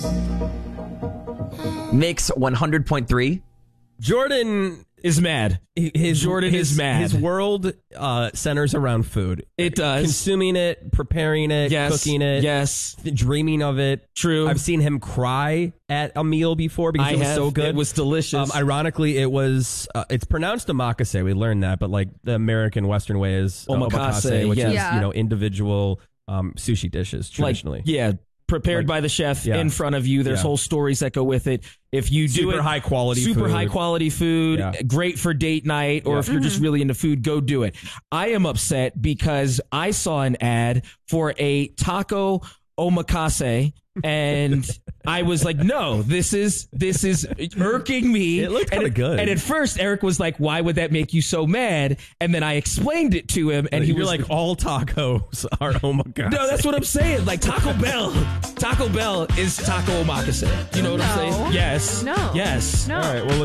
Mix 100.3. Jordan is mad. Jordan is mad. His world centers around food. It does. Consuming it, preparing it, cooking it. Yes. Dreaming of it. True. I've seen him cry at a meal before because it was so good. It was delicious. Ironically, it was, it's pronounced omakase. We learned that, but like the American Western way is omakase, which is, individual sushi dishes traditionally. Prepared by the chef in front of you. There's whole stories that go with it. If you do super high quality food, great for date night, or if you're just really into food, go do it. I am upset because I saw an ad for a taco omakase, and I was like, no, this is irking me. It looked kind of good. And at first, Eric was like, why would that make you so mad? And then I explained it to him, and he was like, all tacos are omakase. No, that's what I'm saying. Like Taco Bell is taco omakase. You know what I'm saying? Yes. No. Yes. No. All right, well,